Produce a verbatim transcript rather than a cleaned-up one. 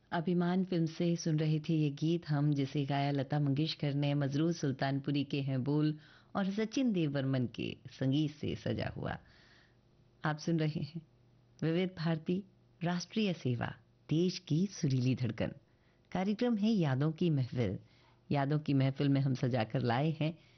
अभिमान फिल्म से सुन रहे थे ये गीत हम, जिसे गाया लता मंगेशकर ने। मजरूर सुल्तानपुरी के हैं बोल और सचिन देव बर्मन के संगीत से सजा हुआ। आप सुन रहे हैं विविध भारती, राष्ट्रीय सेवा, देश की सुरीली धड़कन। कार्यक्रम है यादों की महफिल। यादों की महफिल में हम सजाकर लाए हैं